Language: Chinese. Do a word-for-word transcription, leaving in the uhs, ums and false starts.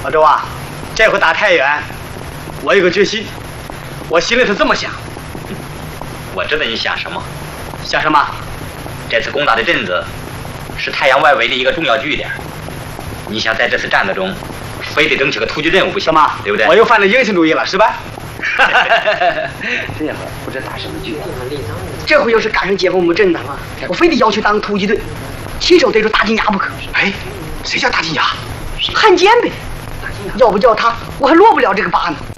老周啊，这回打太原，我有个决心，我心里头这么想。 我知道你想什么。 想什么？ 这次攻打的镇子是太阳外围的一个重要据点，你想在这次战斗中，非得争取个突击任务不行吗？ 对不对？ 我又犯了英雄主义了，是吧？ 这会不知打什么局。 这回要是赶上解放我们镇子了，我非得要求当突击队，亲手逮住大金牙不可。 哎，谁叫大金牙？ 汉奸呗。要不叫他，我还落不了这个疤呢。